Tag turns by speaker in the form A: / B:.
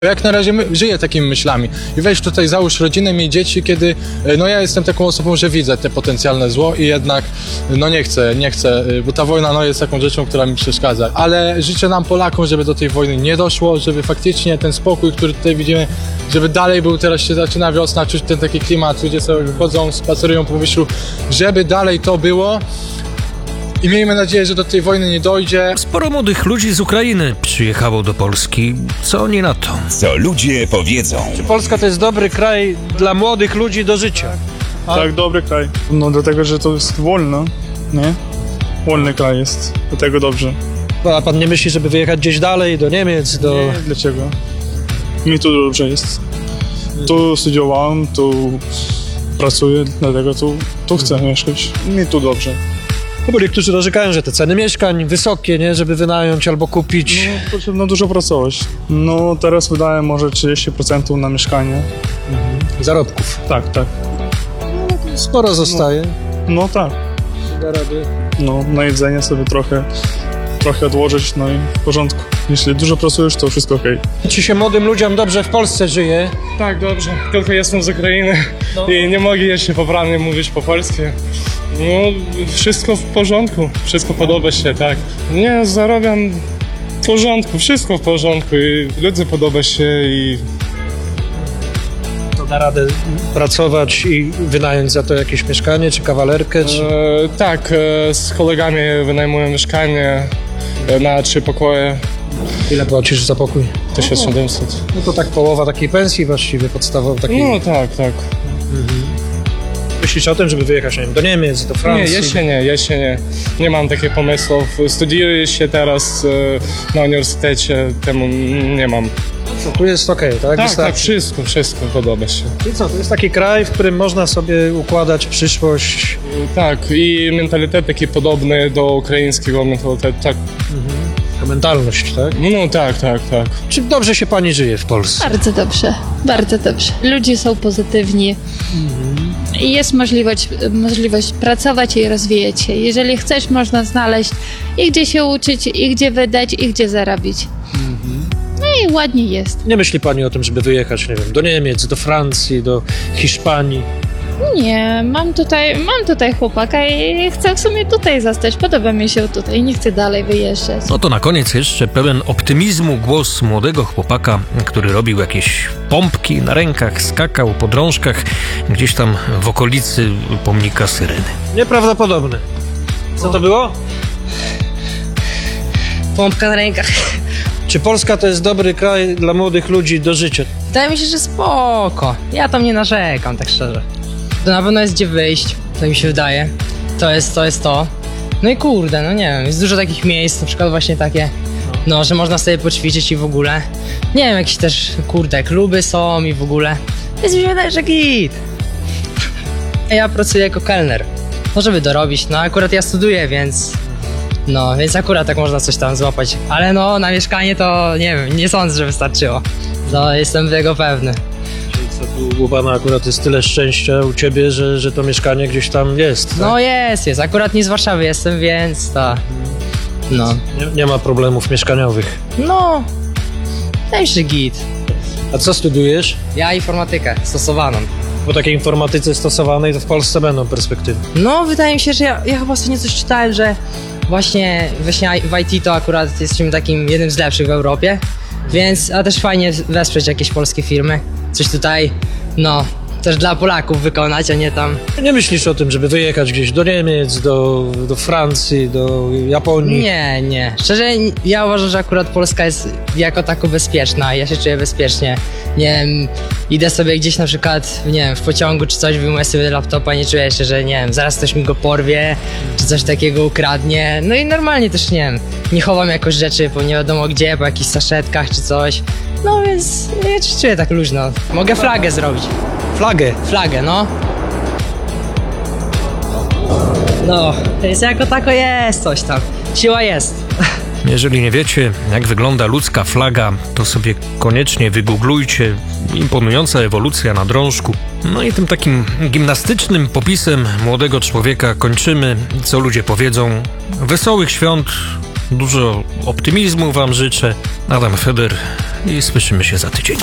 A: Jak na razie żyję takimi myślami i weź tutaj załóż rodzinę, miej dzieci, kiedy no ja jestem taką osobą, że widzę te potencjalne zło i jednak no nie chcę, bo ta wojna no jest taką rzeczą, która mi przeszkadza, ale życzę nam Polakom, żeby do tej wojny nie doszło, żeby faktycznie ten spokój, który tutaj widzimy, żeby dalej był, teraz się zaczyna wiosna, czuć ten taki klimat, ludzie sobie wychodzą, spacerują po Wyszlu, żeby dalej to było. I miejmy nadzieję, że do tej wojny nie dojdzie.
B: Sporo młodych ludzi z Ukrainy przyjechało do Polski. Co oni na to?
C: Co ludzie powiedzą?
D: Czy Polska to jest dobry kraj dla młodych ludzi do życia?
E: Tak, dobry kraj. No dlatego, że to jest wolno, nie? Wolny kraj jest, dlatego dobrze.
D: A pan nie myśli, żeby wyjechać gdzieś dalej, do Niemiec, do...
E: Nie, dlaczego? Mi tu dobrze jest. Tu studiowałem, tu pracuję, dlatego tu chcę mieszkać. Mi tu dobrze.
D: No bo niektórzy narzekają, że te ceny mieszkań wysokie, nie? Żeby wynająć albo kupić.
E: No, potrzebno dużo pracować. No teraz wydaję może 30% na mieszkanie.
D: Zarobków.
E: Tak.
D: Sporo zostaje.
E: No tak.
D: Da rady.
E: No na jedzenie sobie trochę odłożyć, no i w porządku. Jeśli dużo pracujesz, to wszystko okej.
D: Czy się młodym ludziom dobrze w Polsce żyje?
F: Tak, dobrze. Tylko jestem z Ukrainy i nie mogę jeszcze poprawnie mówić po polsku. No, wszystko w porządku, wszystko podoba się, tak. Nie, zarabiam w porządku, wszystko w porządku i ludzie podoba się i...
D: To da radę pracować i wynająć za to jakieś mieszkanie, czy kawalerkę, czy...
F: Tak, z kolegami wynajmuję mieszkanie na 3 pokoje,
D: Ile płacisz za pokój?
F: 1700.
D: No to tak połowa takiej pensji właściwie podstawowej. Takiej...
F: No tak.
D: Myślisz o tym, żeby wyjechać, nie wiem, do Niemiec, do
F: Nie,
D: Francji?
F: jeszcze nie. Nie mam takich pomysłów. Studiuję się teraz na uniwersytecie, temu nie mam.
D: Co, tu jest okej, tak?
F: Tak,
D: Wystarczy.
F: wszystko podoba się.
D: I co, to jest taki kraj, w którym można sobie układać przyszłość.
F: Tak, i mentalitetet taki podobny do ukraińskiego mentalitetu, tak.
D: Ta mentalność, tak?
F: No tak.
D: Czy dobrze się pani żyje w Polsce?
G: Bardzo dobrze, bardzo dobrze. Ludzie są pozytywni i jest możliwość pracować i rozwijać się. Jeżeli chcesz, można znaleźć i gdzie się uczyć, i gdzie wydać, i gdzie zarobić. No i ładnie jest.
D: Nie myśli pani o tym, żeby wyjechać, nie wiem, do Niemiec, do Francji, do Hiszpanii?
G: Nie, mam tutaj chłopaka i chcę w sumie tutaj zostać. Podoba mi się tutaj, nie chcę dalej wyjeżdżać.
B: No to na koniec jeszcze pełen optymizmu głos młodego chłopaka, który robił jakieś pompki na rękach, skakał po drążkach gdzieś tam w okolicy pomnika Syreny.
D: Nieprawdopodobne. Co to było?
H: Pompka na rękach.
D: Czy Polska to jest dobry kraj dla młodych ludzi do życia?
H: Wydaje mi się, że spoko. Ja tam nie narzekam, tak szczerze. To na pewno jest gdzie wyjść, to mi się wydaje. To jest to. No i kurde, no nie wiem, jest dużo takich miejsc, na przykład właśnie takie, no, że można sobie poćwiczyć i w ogóle. Nie wiem, jakieś też, kurde, kluby są i w ogóle. Więc mi się wydaje, że git. Ja pracuję jako kelner. No, żeby dorobić, no akurat ja studiuję, więc... No, więc akurat tak można coś tam złapać. Ale no, na mieszkanie to nie wiem, nie sądzę, że wystarczyło. No, jestem tego pewny.
D: Czyli co, tu u pana akurat jest tyle szczęścia u ciebie, że to mieszkanie gdzieś tam jest, tak?
H: No jest. Akurat nie z Warszawy jestem, więc to... No.
D: Nie ma problemów mieszkaniowych.
H: No. Też git.
D: A co studiujesz?
H: Ja informatykę stosowaną.
D: Po takiej informatyce stosowanej to w Polsce będą perspektywy.
H: No, wydaje mi się, że ja chyba ostatnio coś czytałem, że właśnie w IT to akurat jesteśmy takim jednym z lepszych w Europie, więc a też fajnie wesprzeć jakieś polskie firmy. Coś tutaj, no, też dla Polaków wykonać, a nie tam...
D: Nie myślisz o tym, żeby wyjechać gdzieś do Niemiec, do Francji, do Japonii?
H: Nie. Szczerze, ja uważam, że akurat Polska jest jako tako bezpieczna. Ja się czuję bezpiecznie. Nie wiem, idę sobie gdzieś na przykład, nie wiem, w pociągu czy coś, wyjmuję sobie laptopa, nie czuję się, że nie wiem, zaraz ktoś mi go porwie, czy coś takiego ukradnie. No i normalnie też, nie wiem, nie chowam jakoś rzeczy, bo nie wiadomo gdzie, po jakichś saszetkach czy coś. No więc ja się czuję tak luźno. Mogę flagę zrobić. Flagę, no. No, to jest jako tako jest coś tam. Siła jest.
B: Jeżeli nie wiecie, jak wygląda ludzka flaga, to sobie koniecznie wygooglujcie. Imponująca ewolucja na drążku. No i tym takim gimnastycznym popisem młodego człowieka kończymy. Co ludzie powiedzą? Wesołych świąt Dużo optymizmu wam życzę. Adam Feder i słyszymy się za tydzień.